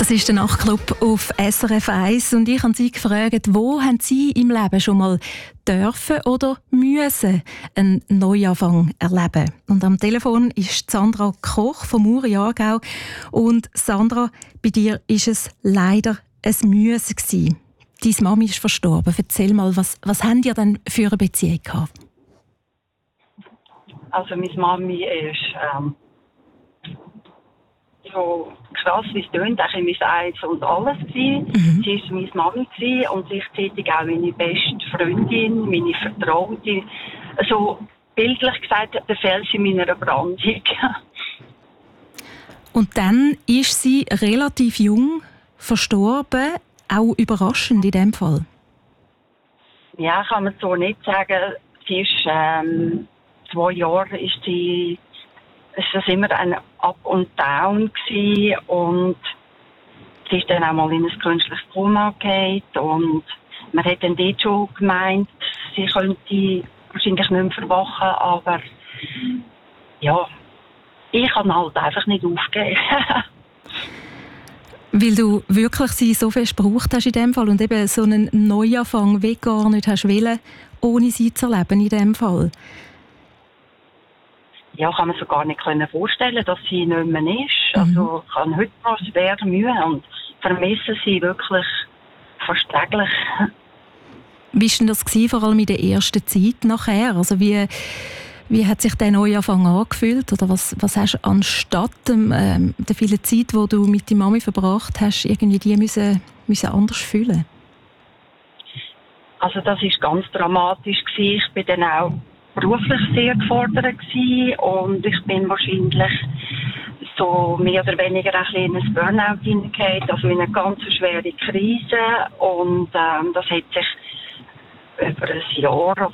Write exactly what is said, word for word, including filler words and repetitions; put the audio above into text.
Das ist der Nachtclub auf S R F eins und ich habe Sie gefragt, wo haben Sie im Leben schon mal dürfen oder müssen einen Neuanfang erleben? Und am Telefon ist Sandra Koch vom Muri Aargau. Und Sandra, bei dir ist es leider ein Müssen gewesen. Deine Mami ist verstorben. Erzähl mal, was, was habt ihr denn für eine Beziehung gehabt? Also meine Mami ist ähm, so krass, wie es tönt, auch mein Eins und alles gewesen. Mhm. Sie war meine Mami gewesen und gleichzeitig auch meine beste Freundin, meine Vertraute. Also bildlich gesagt, der Fels in meiner Brandung. Und dann ist sie relativ jung verstorben, auch überraschend in dem Fall. Ja, kann man so nicht sagen. Sie ist ähm, zwei Jahre ist sie es war immer ein Up und Down gewesen und sie ist dann auch mal in ein künstliches Koma gefallen und man hat dann dort schon gemeint, sie könnte wahrscheinlich nicht mehr verwachen, aber ja, ich kann halt einfach nicht aufgeben. Weil du wirklich sie so fest gebraucht hast in dem Fall und eben so einen Neuanfang wie gar nicht hast wollen, ohne sie zu erleben in dem Fall. Ja, kann man sich gar nicht vorstellen, dass sie nicht mehr ist. Mhm. Also ich habe heute noch schwer Mühe und vermisse sie wirklich fast täglich. Wie war denn das gewesen, vor allem in der ersten Zeit nachher? Also wie, wie hat sich der Neuanfang angefühlt? Oder was, was hast du anstatt dem, ähm, der vielen Zeit, die du mit deiner Mami verbracht hast, irgendwie die müssen, müssen anders fühlen? Also das war ganz dramatisch gewesen. Ich bin dann auch beruflich sehr gefordert gewesen und ich bin wahrscheinlich so mehr oder weniger ein bisschen in ein Burnout hineingefallen, also in eine ganz schwere Krise und ähm, das hat sich über ein Jahr